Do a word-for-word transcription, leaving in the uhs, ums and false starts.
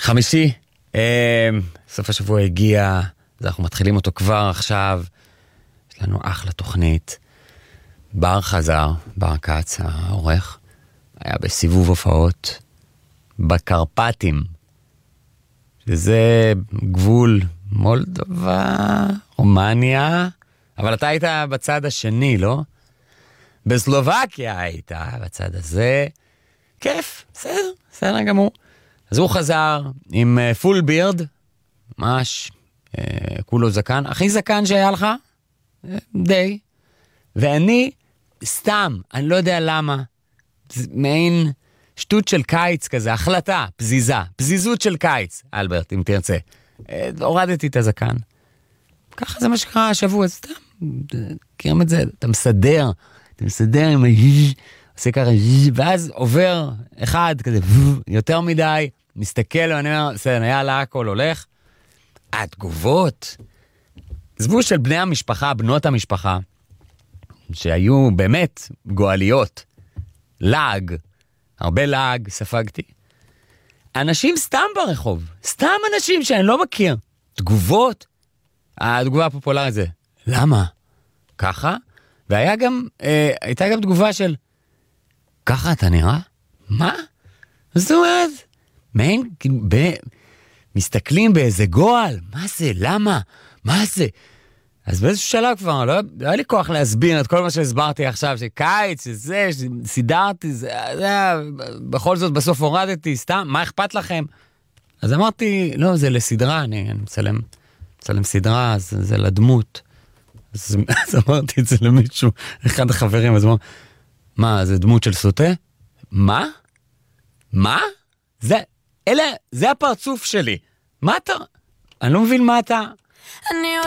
חמישי, אה, סוף השבוע הגיע, אז אנחנו מתחילים אותו כבר עכשיו. יש לנו אחלה תוכנית. בר חזר, בר קץ, העורך, היה בסיבוב הופעות בקרפטים, שזה גבול מולדובה, רומניה, אבל אתה היית בצד השני, לא? בסלובקיה היית בצד הזה. כיף, בסדר, בסדר גמור. אז הוא חזר עם פול בירד, ממש, אה, כולו זקן, הכי זקן שהיה לך, אה, די. ואני, סתם, אני לא יודע למה, מעין שטות של קיץ כזה, החלטה, פזיזה, פזיזות של קיץ, אלברט, אם תרצה. אה, הורדתי את הזקן. ככה זה מה שקרה השבוע, סתם, מכירים את זה, אתה מסדר, אתה מסדר עם היז', עושה ככה, ואז עובר אחד כזה, יותר מדי, מסתכל ואני אומר, בסדר, יאללה, הכל הולך. התגובות, זבו של בני המשפחה, בנות המשפחה, שהיו באמת גואליות, לעג, הרבה לעג, ספגתי. אנשים סתם ברחוב, סתם אנשים שאני לא מכיר. תגובות, התגובה הפופולרית זה, למה? ככה? והיה גם, אה, הייתה גם תגובה של, ככה אתה נראה? מה? זאת אומרת, מעין, ב... מסתכלים באיזה גועל, מה זה, למה? מה זה? אז באיזשהו שלב כבר, לא, לא היה לי כוח להסביר את כל מה שהסברתי עכשיו, שקיץ, שזה, שסידרתי, זה, זה, בכל זאת בסוף הורדתי, סתם, מה אכפת לכם? אז אמרתי, לא, זה לסדרה, אני, אני מצלם, מצלם סדרה, זה, זה לדמות. אז, אז אמרתי את זה למישהו, אחד החברים, אז אמר, מה, זה דמות של סוטה? מה? מה? זה, אלה, זה הפרצוף שלי. מה אתה? אני לא מבין מה אתה... אני